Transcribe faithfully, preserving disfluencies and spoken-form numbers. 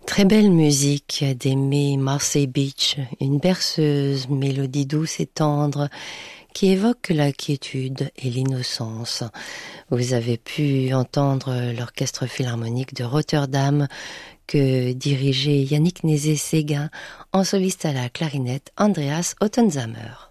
Très belle musique d'Aimé Marseille Beach, une berceuse mélodie douce et tendre qui évoque la quiétude et l'innocence. Vous avez pu entendre l'orchestre philharmonique de Rotterdam que dirigeait Yannick Nézet-Séguin en soliste à la clarinette Andreas Ottenzamer.